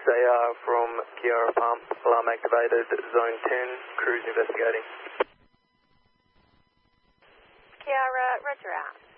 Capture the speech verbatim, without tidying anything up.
six A R from Kiara Pump, alarm activated, zone ten, crews investigating. Kiara, roger out.